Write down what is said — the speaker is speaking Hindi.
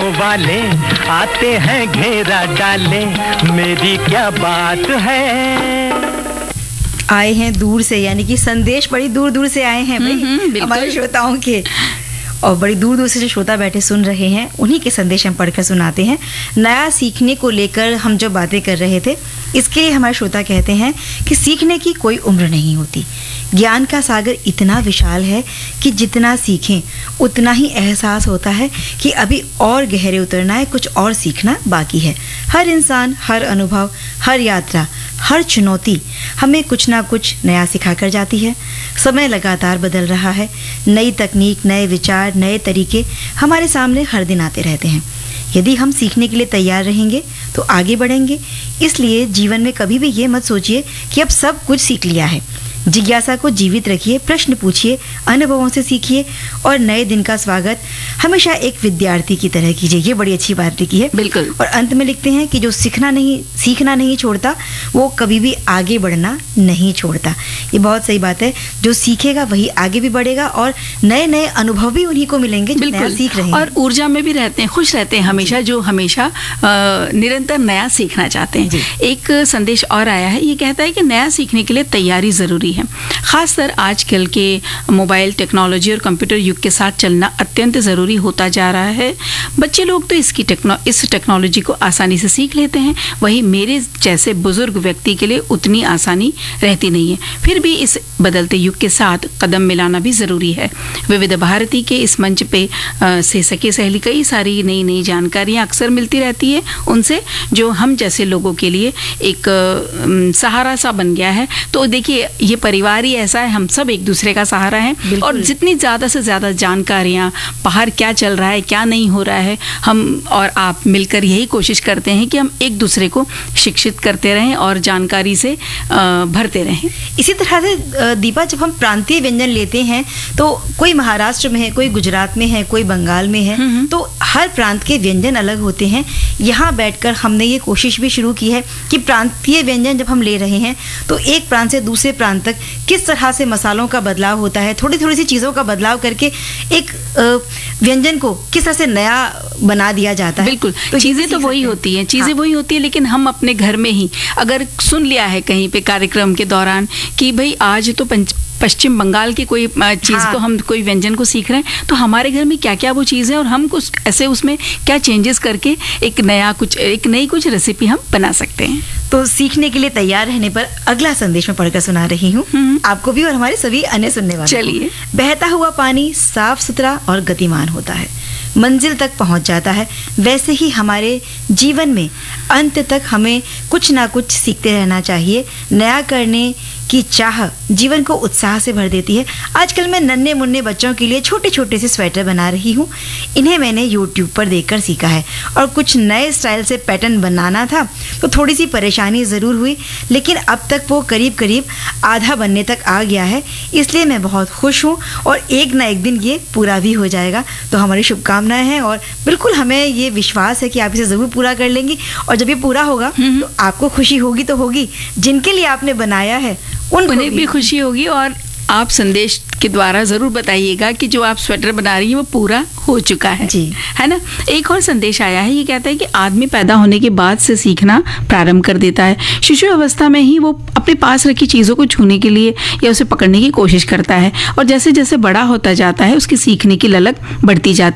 वाले आते हैं घेरा डाले, मेरी क्या बात है। आए हैं दूर से, यानी कि संदेश बड़ी दूर दूर से आए हैं भाई हमारे श्रोताओं के, और बड़ी दूर दूर से जो श्रोता बैठे सुन रहे हैं उन्हीं के संदेश हम पढ़कर सुनाते हैं। नया सीखने को लेकर हम जो बातें कर रहे थे, इसके लिए हमारे श्रोता कहते हैं कि सीखने की कोई उम्र नहीं होती। ज्ञान का सागर इतना विशाल है कि जितना सीखें उतना ही एहसास होता है कि अभी और गहरे उतरना है, कुछ और सीखना बाकी है। हर इंसान, हर अनुभव, हर यात्रा, हर चुनौती हमें कुछ ना कुछ नया सिखा कर जाती है। समय लगातार बदल रहा है, नई तकनीक, नए विचार, नए तरीके हमारे सामने हर दिन आते रहते हैं। यदि हम सीखने के लिए तैयार रहेंगे तो आगे बढ़ेंगे। इसलिए जीवन में कभी भी ये मत सोचिए कि अब सब कुछ सीख लिया है। जिज्ञासा को जीवित रखिए, प्रश्न पूछिए, अनुभवों से सीखिए और नए दिन का स्वागत हमेशा एक विद्यार्थी की तरह कीजिए। ये बड़ी अच्छी बात लिखी है। बिल्कुल। और अंत में लिखते हैं कि जो सीखना नहीं छोड़ता वो कभी भी आगे बढ़ना नहीं छोड़ता। ये बहुत सही बात है। जो सीखेगा वही आगे भी बढ़ेगा और नए नए अनुभव भी उन्हीं को मिलेंगे जो नया सीख रहे हैं। और ऊर्जा में भी रहते हैं, खुश रहते हैं हमेशा, जो हमेशा निरंतर नया सीखना चाहते हैं। एक संदेश और आया है, ये कहता है कि नया सीखने के लिए तैयारी जरूरी है। खासकर आजकल के मोबाइल टेक्नोलॉजी और कंप्यूटर युग के साथ चलना अत्यंत ज़रूरी होता जा रहा है। बच्चे लोग तो इस टेक्नोलॉजी को आसानी से सीख लेते हैं, वहीं मेरे जैसे बुजुर्ग व्यक्ति के लिए उतनी आसानी रहती नहीं है। फिर भी इस बदलते युग के साथ कदम मिलाना भी ज़रूरी है। विविध भारती के इस मंच पे से सखी सहेली कई सारी नई नई जानकारियाँ अक्सर मिलती रहती है उनसे, जो हम जैसे लोगों के लिए एक सहारा सा बन गया है। तो देखिए, ये परिवार ही ऐसा है, हम सब एक दूसरे का सहारा है और जितनी ज़्यादा से ज़्यादा जानकारियाँ बाहर क्या चल रहा है, क्या नहीं हो रहा है, हम और आप मिलकर यही कोशिश करते हैं कि हम एक दूसरे को शिक्षित करते रहें और जानकारी से भरते रहें। इसी तरह से दीपा, जब हम प्रांतीय व्यंजन लेते हैं तो कोई महाराष्ट्र में है, कोई गुजरात में है, कोई बंगाल में है, तो हर प्रांत के व्यंजन अलग होते हैं। यहाँ बैठकर हमने ये कोशिश भी शुरू की है कि प्रांतीय व्यंजन जब हम ले रहे हैं तो एक प्रांत से दूसरे प्रांत तक किस तरह से मसालों का बदलाव होता है, थोड़ी थोड़ी सी चीज़ों का बदलाव करके एक व्यंजन को किस तरह से नया बना दिया जाता है। बिल्कुल, तो चीज़ें तो वही होती हैं, चीज़ें वही होती है, लेकिन हम अपने घर में ही अगर सुन लिया है कहीं पे कार्यक्रम के दौरान कि भाई आज तो पश्चिम बंगाल की कोई चीज़ को हम कोई व्यंजन को सीख रहे हैं, तो हमारे घर में क्या क्या वो चीज़ है और हम कुछ ऐसे उसमें क्या चेंजेस करके एक नई कुछ रेसिपी हम बना सकते हैं। तो सीखने के लिए तैयार रहने पर अगला संदेश मैं पढ़कर सुना रही हूँ आपको भी और हमारे सभी अन्य सुनने वालों। चलिए। बहता हुआ पानी साफ सुथरा और गतिमान होता है, मंजिल तक पहुंच जाता है। वैसे ही हमारे जीवन में अंत तक हमें कुछ ना कुछ सीखते रहना चाहिए। नया करने की चाह जीवन को उत्साह से भर देती है। आजकल मैं नन्हे मुन्ने बच्चों के लिए छोटे छोटे से स्वेटर बना रही हूँ। इन्हें मैंने YouTube पर देखकर सीखा है और कुछ नए स्टाइल से पैटर्न बनाना था तो थोड़ी सी परेशानी ज़रूर हुई, लेकिन अब तक वो करीब करीब आधा बनने तक आ गया है। इसलिए मैं बहुत खुश हूँ और एक ना एक दिन ये पूरा भी हो जाएगा। तो हमारी शुभकामनाएं हैं और बिल्कुल हमें ये विश्वास है कि आप इसे ज़रूर पूरा कर लेंगी और जब ये पूरा होगा तो आपको खुशी होगी तो होगी, जिनके लिए आपने बनाया है उन्हें भी खुशी होगी। और आप संदेश के द्वारा ज़रूर बताइएगा कि जो आप स्वेटर बना रही हैं वो पूरा हो चुका है जी, है ना। एक और संदेश आया है, ये कहता है कि आदमी पैदा होने के बाद से सीखना प्रारंभ कर देता है। शिशु अवस्था में ही वो अपने पास रखी चीज़ों को छूने के लिए या उसे पकड़ने की कोशिश करता है और जैसे जैसे बड़ा होता जाता है उसकी सीखने की ललक बढ़ती जाती